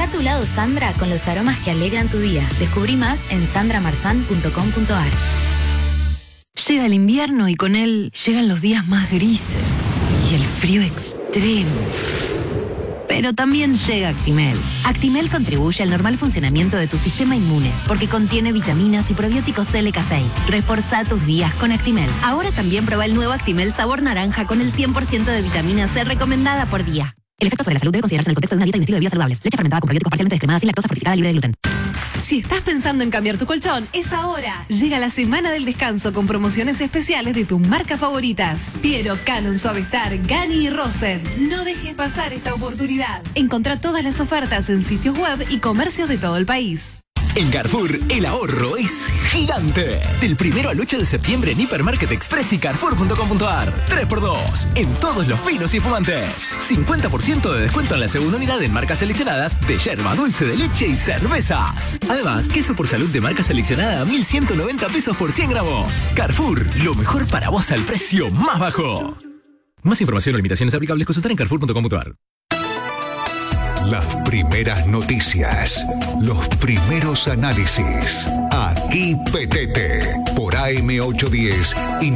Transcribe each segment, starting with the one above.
Deja tu lado Sandra con los aromas que alegran tu día. Descubrí más en sandramarzan.com.ar. Llega el invierno y con él llegan los días más grises y el frío extremo. Pero también llega Actimel. Actimel contribuye al normal funcionamiento de tu sistema inmune porque contiene vitaminas y probióticos LK6. Reforza tus días con Actimel. Ahora también prueba el nuevo Actimel sabor naranja con el 100% de vitamina C recomendada por día. El efecto sobre la salud debe considerarse en el contexto de una dieta y un estilo de vida saludables. Leche fermentada con probióticos parcialmente descremada, sin lactosa, fortificada, libre de gluten. Si estás pensando en cambiar tu colchón, es ahora. Llega la semana del descanso con promociones especiales de tus marcas favoritas. Piero, Canon, Suavestar, Gani y Rosen. No dejes pasar esta oportunidad. Encontrá todas las ofertas en sitios web y comercios de todo el país. En Carrefour, el ahorro es gigante. Del 1 al 8 de septiembre en Hipermarket Express y Carrefour.com.ar. 3x2 en todos los vinos y fumantes. 50% de descuento en la segunda unidad en marcas seleccionadas de yerba, dulce de leche y cervezas. Además, queso por salud de marca seleccionada a 1.190 pesos por 100 gramos. Carrefour, lo mejor para vos al precio más bajo. Más información o limitaciones aplicables consultar en Carrefour.com.ar. Las primeras noticias, los primeros análisis. Aquí Petete, por AM810 y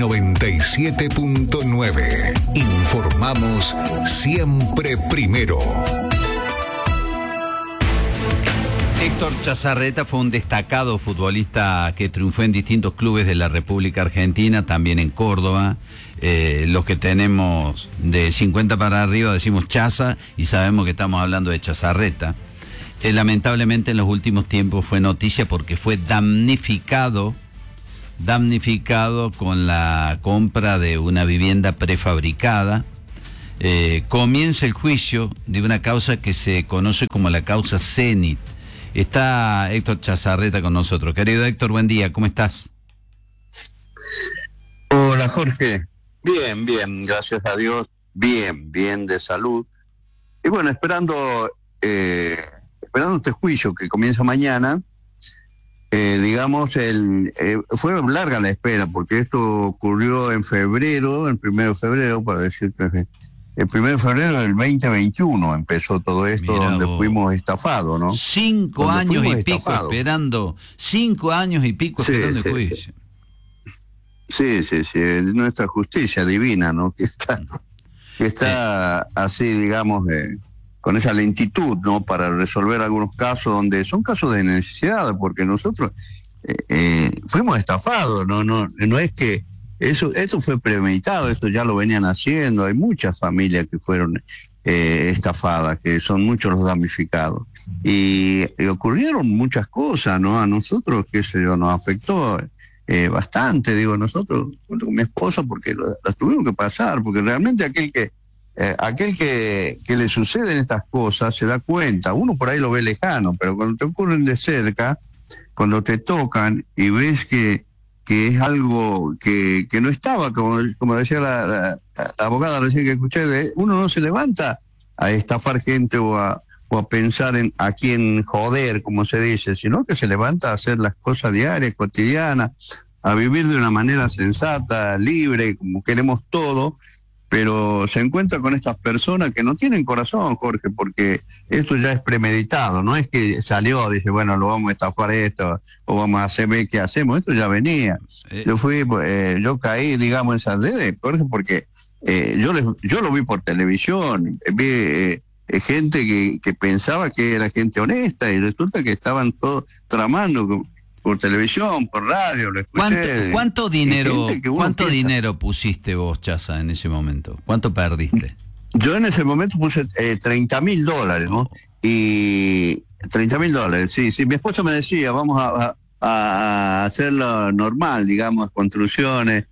97.9. Informamos siempre primero. Héctor Chazarreta fue un destacado futbolista que triunfó en distintos clubes de la República Argentina, también en Córdoba. Los que tenemos de 50 para arriba decimos Chaza y sabemos que estamos hablando de Chazarreta. Lamentablemente en los últimos tiempos fue noticia porque fue damnificado con la compra de una vivienda prefabricada. Comienza el juicio de una causa que se conoce como la causa Zenit. Está Héctor Chazarreta con nosotros. Querido Héctor, buen día, ¿cómo estás? Hola Jorge, bien, gracias a Dios, bien de salud. Y bueno, esperando este juicio que comienza mañana, digamos, fue larga la espera, porque esto ocurrió en febrero, el 1 de febrero, para decir que el 1 de febrero del 2021 empezó todo esto. Mirá donde vos. Fuimos estafados, ¿no? 5 años y pico esperando, 5 años y pico esperando el juicio. Sí, nuestra justicia divina, ¿no? Que está así, digamos, con esa lentitud, ¿no? Para resolver algunos casos donde son casos de necesidad, porque nosotros fuimos estafados, no es que esto fue premeditado, esto ya lo venían haciendo. Hay muchas familias que fueron estafadas, que son muchos los damnificados. Y ocurrieron muchas cosas, ¿no? A nosotros, qué sé yo, nos afectó bastante, digo, nosotros, junto con mi esposa, porque las tuvimos que pasar, porque realmente aquel que le suceden estas cosas se da cuenta. Uno por ahí lo ve lejano, pero cuando te ocurren de cerca, cuando te tocan y ves que es algo que no estaba, como decía la abogada recién que escuché, uno no se levanta a estafar gente o a pensar en a quién joder, como se dice, sino que se levanta a hacer las cosas diarias, cotidianas, a vivir de una manera sensata, libre, como queremos todo, pero se encuentra con estas personas que no tienen corazón, Jorge, porque esto ya es premeditado, no es que salió, dice, bueno, lo vamos a estafar esto, o vamos a hacer ver qué hacemos, esto ya venía. Yo caí, digamos, en esas redes, Jorge, porque yo lo vi por televisión, vi gente que pensaba que era gente honesta, y resulta que estaban todos tramando por televisión, por radio, lo escuché. ¿Cuánto dinero pusiste vos, Chaza, en ese momento? ¿Cuánto perdiste? Yo en ese momento puse $30,000, ¿no? Y $30,000, sí. Mi esposa me decía, vamos a hacerlo normal, digamos, construcciones,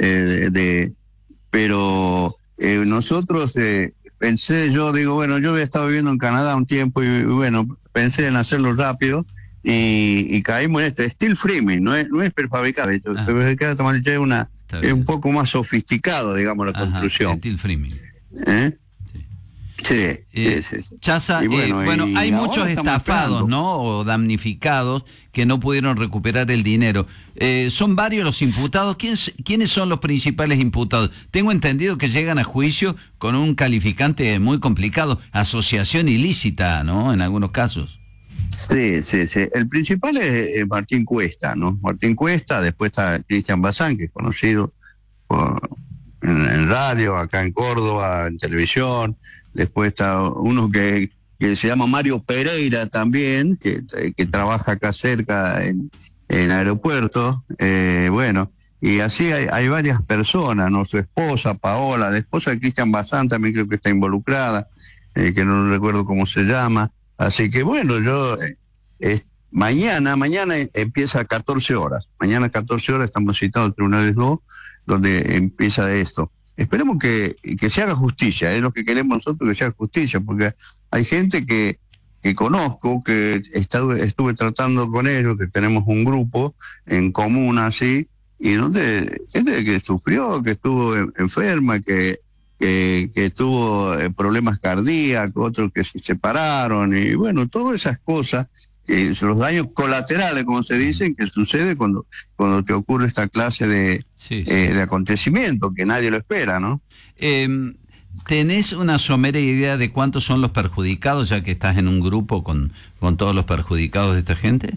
pero nosotros, pensé, yo digo, bueno, yo había estado viviendo en Canadá un tiempo y bueno, pensé en hacerlo rápido. Y caímos en este steel framing, no es prefabricado, prefabricado es un poco más sofisticado, digamos, la construcción. Steel framing. Sí. Sí. Chaza, Y bueno, y hay ahora muchos estamos estafados, esperando. ¿no? O damnificados que no pudieron recuperar el dinero. Son varios los imputados. ¿Quiénes son los principales imputados? Tengo entendido que llegan a juicio con un calificante muy complicado, asociación ilícita, ¿no? En algunos casos. Sí. El principal es Martín Cuesta, ¿no? Martín Cuesta, después está Cristian Bazán, que es conocido en radio, acá en Córdoba, en televisión. Después está uno que se llama Mario Pereira también, que trabaja acá cerca en aeropuerto. Y así hay varias personas, ¿no? Su esposa, Paola, la esposa de Cristian Bazán también creo que está involucrada, que no recuerdo cómo se llama. Así que bueno, mañana empieza a 14 horas. Mañana a 14 horas estamos citados en Tribunales 2, donde empieza esto. Esperemos que se haga justicia, es lo que queremos nosotros, que se haga justicia, porque hay gente que conozco, que estuve tratando con ellos, que tenemos un grupo en común así, y donde gente que sufrió, que estuvo enferma, que tuvo problemas cardíacos, otros que se separaron, y bueno, todas esas cosas, los daños colaterales, como se dicen, que sucede cuando te ocurre esta clase de acontecimiento, que nadie lo espera, ¿no? ¿Tenés una somera idea de cuántos son los perjudicados, ya que estás en un grupo con todos los perjudicados de esta gente?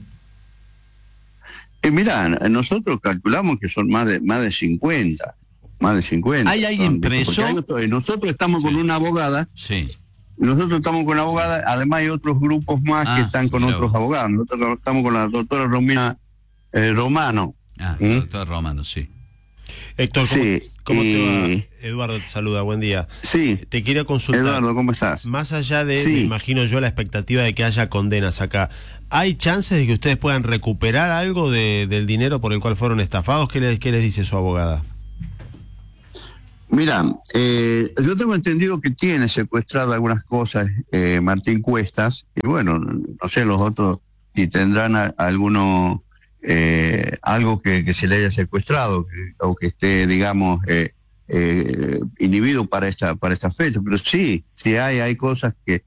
Mirá, nosotros calculamos que son más de 50. Más de 50. ¿Hay alguien preso? Nosotros estamos con una abogada. Sí. Nosotros estamos con una abogada. Además hay otros grupos más que están con otros abogados. Nosotros estamos con la doctora Romina Romano. Doctora Romano, sí. Héctor, ¿cómo te va? Eduardo te saluda, buen día. Sí. Te quería consultar. Eduardo, ¿cómo estás? Más allá de, me imagino yo, la expectativa de que haya condenas acá, ¿hay chances de que ustedes puedan recuperar algo del dinero por el cual fueron estafados? ¿Qué les dice su abogada? Mira, yo tengo entendido que tiene secuestrado algunas cosas Martín Cuestas, y bueno, no sé los otros si tendrán algo que se le haya secuestrado, o que esté, digamos, inhibido para esta fecha, pero sí hay cosas que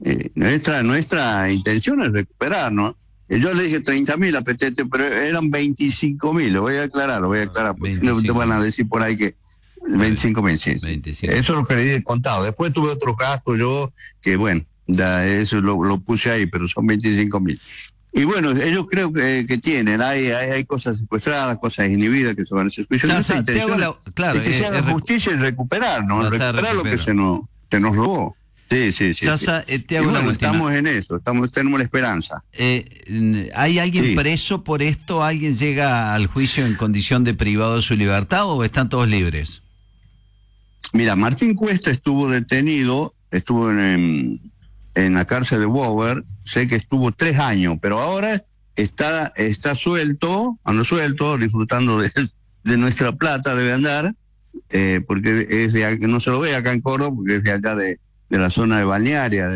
nuestra intención es recuperar, ¿no? Yo le dije 30.000 a Petete, pero eran 25.000, lo voy a aclarar, porque no te van a decir por ahí que 25.000, sí. 25. Eso es lo que le he contado. Después tuve otros gastos yo, que bueno, eso lo puse ahí, pero son 25.000. Y bueno, ellos creo que tienen, hay cosas secuestradas, cosas inhibidas que se van a hacer juicio. Nuestra intención es que se haga justicia y recuperar, ¿no? Recuperar lo que se nos robó. Sí. Chaza, te hago bueno, última. Estamos en eso, tenemos la esperanza. ¿Hay alguien preso por esto? ¿Alguien llega al juicio en condición de privado de su libertad o están todos libres? Mira, Martín Cuesta estuvo detenido, estuvo en la cárcel de Bower, sé que estuvo 3 años, pero ahora está suelto, disfrutando de nuestra plata, debe andar, porque es no se lo ve acá en Córdoba, porque es de allá de la zona de balnearia,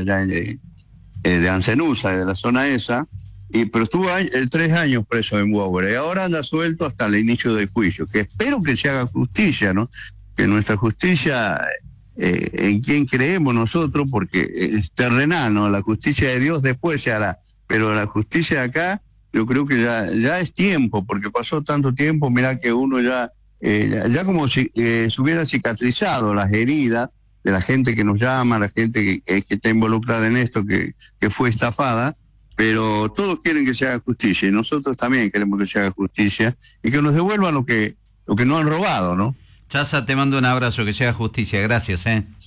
de Ancenusa, de la zona esa, pero estuvo 3 años preso en Bower, y ahora anda suelto hasta el inicio del juicio, que espero que se haga justicia, ¿no? Que nuestra justicia, en quien creemos nosotros, porque es terrenal, ¿no? La justicia de Dios después se hará, pero la justicia de acá, yo creo que ya es tiempo, porque pasó tanto tiempo, mirá que uno ya como si se hubiera cicatrizado las heridas de la gente que nos llama, la gente que está involucrada en esto, que fue estafada, pero todos quieren que se haga justicia, y nosotros también queremos que se haga justicia, y que nos devuelvan lo que nos han robado, ¿no? Chaza, te mando un abrazo, que sea justicia, gracias.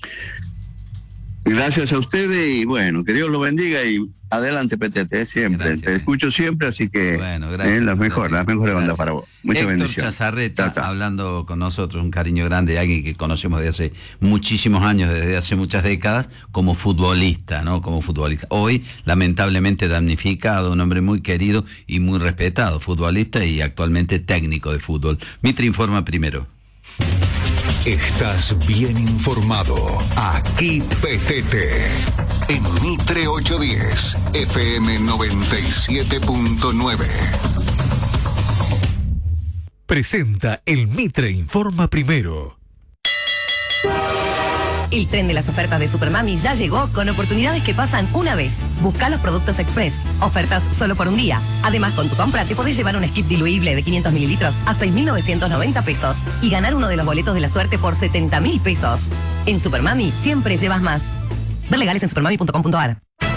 Gracias a ustedes y bueno, que Dios lo bendiga y adelante Petete, siempre, gracias, te escucho siempre, así que gracias, las mejores ondas para vos. Muchas bendiciones. Héctor Chazarreta, hablando con nosotros, un cariño grande, alguien que conocemos de hace muchísimos años, desde hace muchas décadas, como futbolista, ¿no? Como futbolista. Hoy, lamentablemente damnificado, un hombre muy querido y muy respetado, futbolista y actualmente técnico de fútbol. Mitre informa primero. Estás bien informado. Aquí Petete. En Mitre 810, FM 97.9. Presenta el Mitre Informa Primero. El tren de las ofertas de Supermami ya llegó con oportunidades que pasan una vez. Busca los productos express. Ofertas solo por un día. Además, con tu compra te podés llevar un skip diluible de 500 mililitros a 6.990 pesos y ganar uno de los boletos de la suerte por 70.000 pesos. En Supermami siempre llevas más. Ver legales en supermami.com.ar.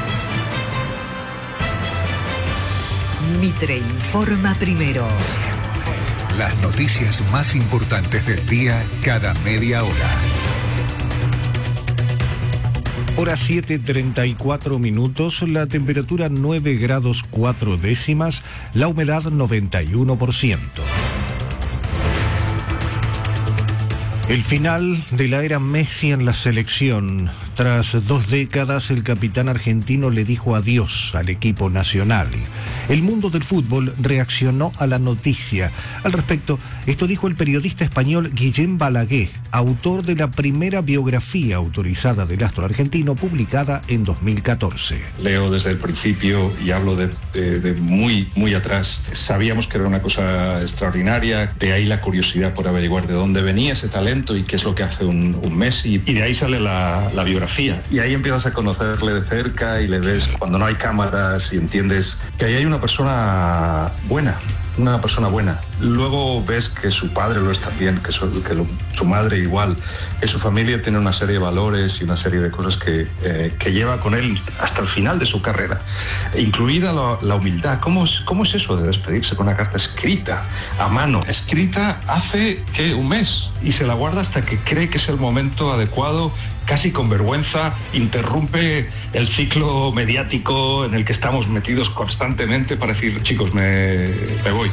Mitre informa primero. Las noticias más importantes del día cada media hora. Hora 7:34 minutos, la temperatura 9 grados 4 décimas, la humedad 91%. El final de la era Messi en la selección. Tras 2 décadas, el capitán argentino le dijo adiós al equipo nacional. El mundo del fútbol reaccionó a la noticia. Al respecto, esto dijo el periodista español Guillem Balaguer, autor de la primera biografía autorizada del astro argentino publicada en 2014. Leo desde el principio y hablo de muy atrás. Sabíamos que era una cosa extraordinaria, de ahí la curiosidad por averiguar de dónde venía ese talento y qué es lo que hace un Messi. Y de ahí sale la biografía. Y ahí empiezas a conocerle de cerca y le ves cuando no hay cámaras y entiendes que ahí hay una persona buena. Una persona buena. Luego ves que su padre lo es también, que su madre igual, que su familia tiene una serie de valores y una serie de cosas que lleva con él hasta el final de su carrera, incluida la humildad. ¿Cómo es eso de despedirse con una carta escrita a mano? Escrita hace un mes y se la guarda hasta que cree que es el momento adecuado, casi con vergüenza, interrumpe el ciclo mediático en el que estamos metidos constantemente para decir, chicos, me voy.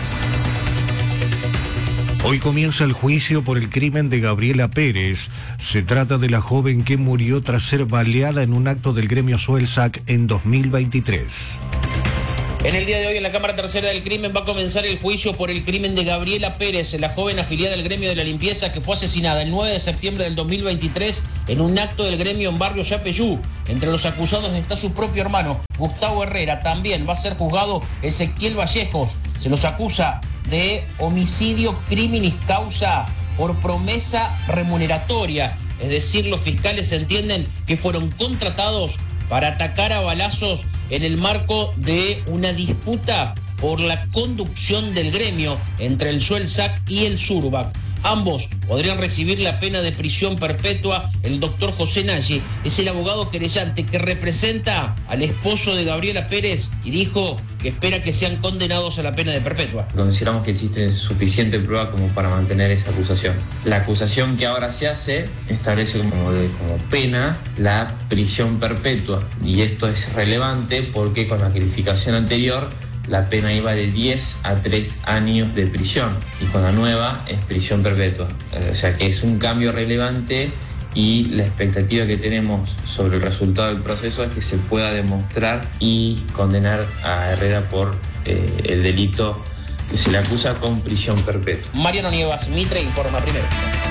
Hoy comienza el juicio por el crimen de Gabriela Pérez. Se trata de la joven que murió tras ser baleada en un acto del gremio Suelsac en 2023. En el día de hoy, en la Cámara Tercera del Crimen, va a comenzar el juicio por el crimen de Gabriela Pérez, la joven afiliada al gremio de la limpieza que fue asesinada el 9 de septiembre del 2023 en un acto del gremio en barrio Yapeyú. Entre los acusados está su propio hermano, Gustavo Herrera. También va a ser juzgado Ezequiel Vallejos. Se los acusa de homicidio criminis causa por promesa remuneratoria. Es decir, los fiscales entienden que fueron contratados para atacar a balazos en el marco de una disputa por la conducción del gremio entre el Suelsac y el Surbac. Ambos podrían recibir la pena de prisión perpetua. El doctor José Nalle es el abogado querellante que representa al esposo de Gabriela Pérez y dijo que espera que sean condenados a la pena de perpetua. Consideramos que existe suficiente prueba como para mantener esa acusación. La acusación que ahora se hace establece como pena la prisión perpetua, y esto es relevante porque con la calificación anterior la pena iba de 10 a 3 años de prisión y con la nueva es prisión perpetua. O sea que es un cambio relevante y la expectativa que tenemos sobre el resultado del proceso es que se pueda demostrar y condenar a Herrera por el delito que se le acusa con prisión perpetua. Mariano Nievas, Mitre informa primero.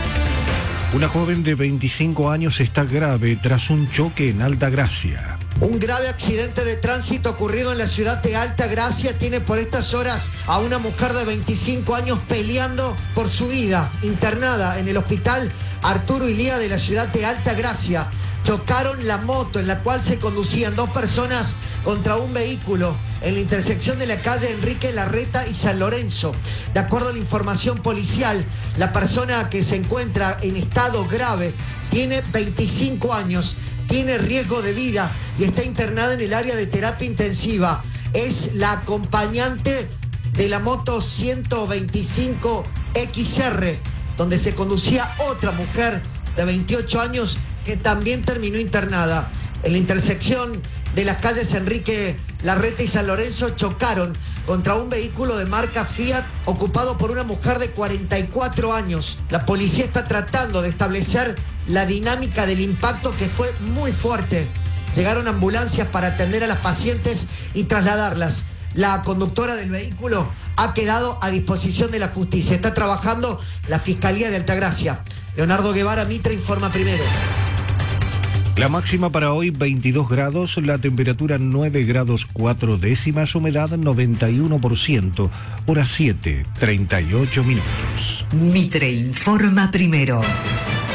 Una joven de 25 años está grave tras un choque en Altagracia. Un grave accidente de tránsito ocurrido en la ciudad de Altagracia tiene por estas horas a una mujer de 25 años peleando por su vida, internada en el hospital Arturo Ilía de la ciudad de Altagracia. Chocaron la moto en la cual se conducían 2 personas contra un vehículo en la intersección de la calle Enrique Larreta y San Lorenzo. De acuerdo a la información policial, la persona que se encuentra en estado grave tiene 25 años, tiene riesgo de vida y está internada en el área de terapia intensiva. Es la acompañante de la moto 125 XR, donde se conducía otra mujer de 28 años que también terminó internada. En la intersección de las calles Enrique Larreta y San Lorenzo chocaron contra un vehículo de marca Fiat ocupado por una mujer de 44 años. La policía está tratando de establecer la dinámica del impacto, que fue muy fuerte. Llegaron ambulancias para atender a las pacientes y trasladarlas. La conductora del vehículo ha quedado a disposición de la justicia. Está trabajando la Fiscalía de Altagracia. Leonardo Guevara, Mitre informa primero. La máxima para hoy 22 grados, la temperatura 9 grados 4 décimas, humedad 91%, hora 7:38 minutos. Mitre informa primero.